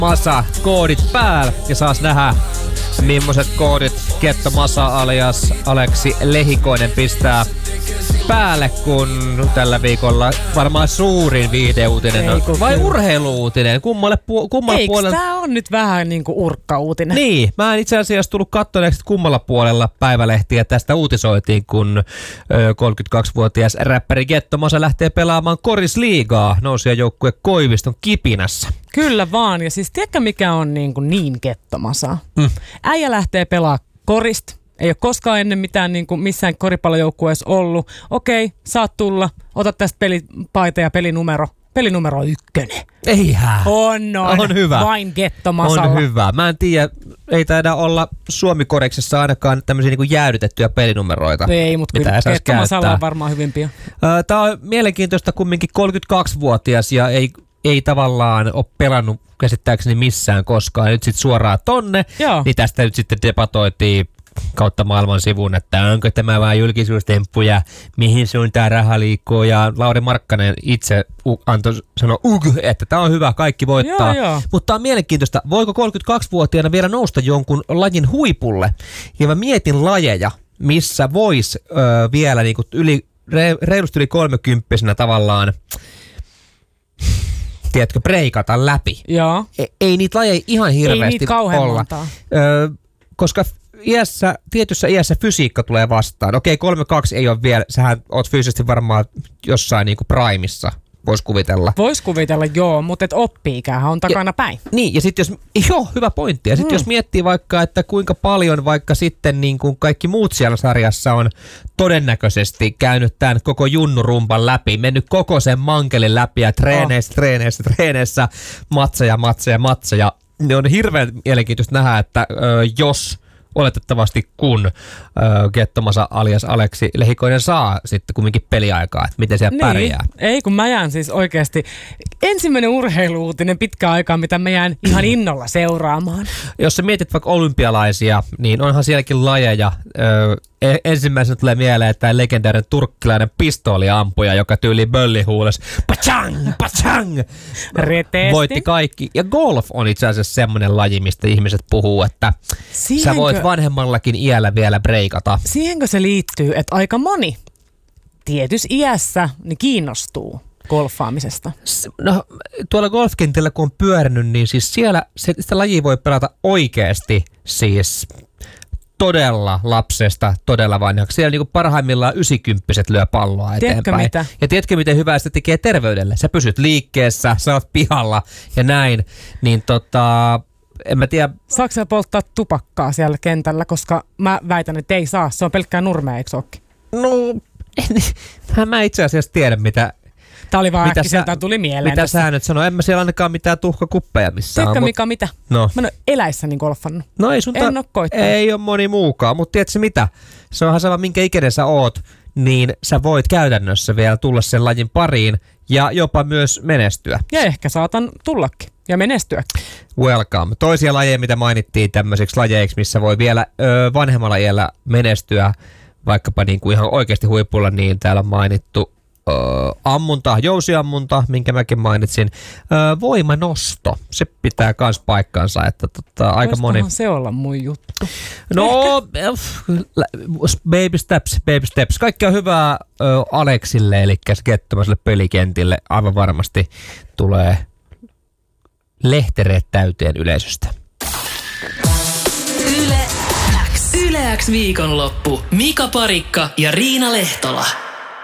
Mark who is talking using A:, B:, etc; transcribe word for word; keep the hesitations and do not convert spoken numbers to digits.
A: Masa koodit päällä ja saas nähdä millaiset koodit Getto Masa alias Aleksi Lehikoinen pistää päälle, kun tällä viikolla varmaan suurin viihdeuutinen on. Vai urheiluuutinen? Kummalle, pu- kummalle
B: Eiks
A: puolelle?
B: tää on nyt vähän niinku urkkauutinen?
A: Niin, mä en itse asiassa tullut katsoneeksi kummalla puolella päivälehtiä tästä uutisoitiin, kun ö, kolmekymmentäkaksivuotias räppäri Getto Masa lähtee pelaamaan korisliigaa nousijajoukkue Koiviston Kipinässä.
B: Kyllä vaan, ja siis tiedätkö mikä on niin, kuin niin Getto Masa?
A: Mm.
B: Äijä lähtee pelaa korista. Ei ole koskaan ennen mitään niin kuin missään koripallojoukkueessa ollut. Okei, saat tulla, ota tästä pelipaita ja pelinumero. Pelinumero ykkönen.
A: Eihän.
B: On, on.
A: On hyvä.
B: Vain Getto Masalla.
A: On hyvä. Mä en tiedä, ei taida olla Suomi-koriksessa ainakaan tämmöisiä niin kuin jäädytettyjä pelinumeroita.
B: Ei, mutta kyllä Getto Masalla on varmaan hyvimpiä.
A: Tää on mielenkiintoista kumminkin kolmekymmentäkaksivuotias ja ei, ei tavallaan ole pelannut käsittääkseni missään koskaan. Nyt sitten suoraan tonne,
B: Joo.
A: niin tästä nyt sitten debatoitiin kautta maailman sivun, että onko tämä vain julkisuustemppu ja mihin suuntaan raha liikkuu. Ja Lauri Markkanen itse antoi sanoa, että tämä on hyvä, kaikki voittaa.
B: Joo, joo.
A: Mutta on mielenkiintoista, voiko kolmekymmentäkaksivuotiaana vielä nousta jonkun lajin huipulle? Ja mä mietin lajeja, missä voisi vielä niinku yli, re, reilusti yli kolmekymppisenä tavallaan, tiedätkö, breikata läpi.
B: Joo.
A: E, ei niitä lajeja ihan hirveästi
B: ei niitä kauhean
A: olla.
B: montaa.
A: Ö, koska iässä, tietyssä iässä fysiikka tulee vastaan. Okei, kolmekymmentäkaksi ei ole vielä, sähän oot fyysisesti varmaan jossain niinku primissa, vois kuvitella.
B: Vois kuvitella, joo, mutta et oppi-ikähän on takana ja, päin.
A: Niin, ja sitten jos, joo, hyvä pointti. Ja sitten mm. jos miettii vaikka, että kuinka paljon vaikka sitten niin kuin kaikki muut siellä sarjassa on todennäköisesti käynyt tämän koko junnurumpan läpi, mennyt koko sen mankelin läpi ja treeneissä, oh. treeneissä, treeneissä, matseja, matseja, matseja. Ne on hirveän mielenkiintoista nähdä, että ö, jos oletettavasti kun ö, Getto Masa alias Aleksi Lehikoinen saa sitten kumminkin peliaikaa, että miten siellä
B: niin.
A: pärjää.
B: Ei, kun mä jään siis oikeasti ensimmäinen urheiluutinen pitkään aikaa, mitä mä jään ihan innolla seuraamaan.
A: Jos sä mietit vaikka olympialaisia, niin onhan sielläkin lajeja. Ö, ensimmäisenä tulee mieleen tämä legendaarinen turkkilainen pistooliampuja, joka tyyli böllihuules pachang, pachang,
B: Reteesti.
A: voitti kaikki. Ja golf on itse asiassa semmoinen laji, mistä ihmiset puhuu, että Siihenkö... sä voit vanhemmallakin iällä vielä breikata.
B: Siihenkö se liittyy, että aika moni tietyssä iässä niin kiinnostuu golfaamisesta?
A: No tuolla golfkentillä kun on pyörinyt, niin siis siellä se, sitä lajia voi pelata oikeasti siis todella lapsesta, todella vanhaksi. Siellä niinku parhaimmillaan ysikymppiset lyö palloa eteenpäin.
B: Tiedätkö mitä?
A: Ja tiedätkö miten hyvää sitä tekee terveydelle? Sä pysyt liikkeessä, sä oot pihalla ja näin. Niin tota, en mä tiedä.
B: Saatko sä polttaa tupakkaa siellä kentällä, koska mä väitän, että ei saa. Se on pelkkää nurmea, eikö ookin?
A: No, en, mä itse asiassa tiedä mitä.
B: Tää oli vaan
A: mitä
B: äkkiseltään tuli mieleen.
A: Mitä
B: tässä.
A: sä nyt sanoo? En mä siellä ainakaan mitään tuhkakuppeja missään.
B: Tiedätkö
A: mut...
B: Mika mitä?
A: No.
B: Mä en ole eläissäni golfannut.
A: No ei sun
B: En oo koittanut.
A: Ei ole moni muukaan, mutta tiedätkö mitä? Se onhan sama minkä ikäinen sä oot, niin sä voit käytännössä vielä tulla sen lajin pariin ja jopa myös menestyä.
B: Ja ehkä saatan tullakin ja menestyäkin.
A: Welcome. Toisia lajeja, mitä mainittiin tämmöiseksi lajeiksi, missä voi vielä ö, vanhemmalla iällä menestyä, vaikkapa niin kuin ihan oikeasti huipulla, niin täällä on mainittu ö, ammunta, jousiammunta, minkä mäkin mainitsin. Ö, voimanosto, se pitää kans paikkansa, että tota, aika moni.
B: se olla mun juttu.
A: No, baby steps, baby steps. Kaikkea hyvää ö, Aleksille, eli Gettomaselle pelikentille. Aivan varmasti tulee lehtereet täyteen yleisöstä.
C: Yle X. Yle X viikonloppu. Mika Parikka ja Riina Lehtola.